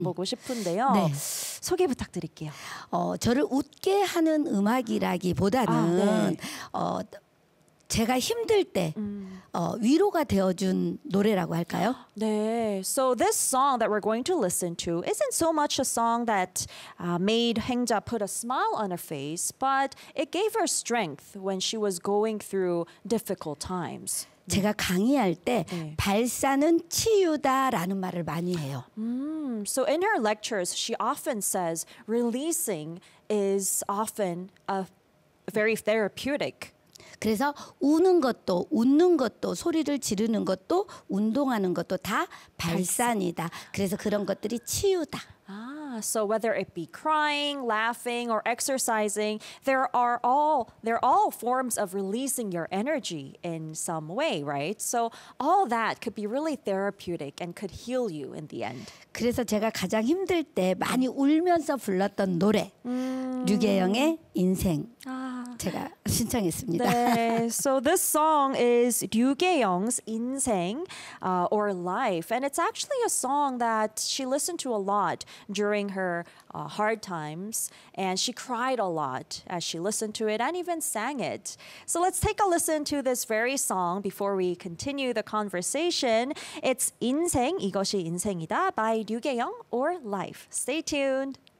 보고 싶은데요. 네. 소개 부탁드릴게요. 저를 웃게 하는 음악이라기보다는 제가 힘들 때 위로가 되어준 노래라고 할까요? 네. So this song that we're going to listen to isn't so much a song that made Haengja put a smile on her face, but it gave her strength when she was going through difficult times. 제가 강의할 때 네. 발사는 치유다라는 말을 많이 해요. So in her lectures, she often says releasing is often a very therapeutic. 그래서 우는 것도 웃는 것도 소리를 지르는 것도 운동하는 것도 다 발산이다. 그래서 그런 것들이 치유다. So whether it be crying, laughing, or exercising, they're all forms of releasing your energy in some way, right? So all that could be really therapeutic and could heal you in the end. 그래서 제가 가장 힘들 때 많이 울면서 불렀던 노래 류계영의 인생 제가 신청했습니다. 네, so this song is Ryu Gae-young's 인생 or Life, and it's actually a song that she listened to a lot during her hard times, and she cried a lot as she listened to it and even sang it. So let's take a listen to this very song before we continue the conversation. It's 인생, 이것이 인생이다 by Ryu Gae-young or Life. Stay tuned.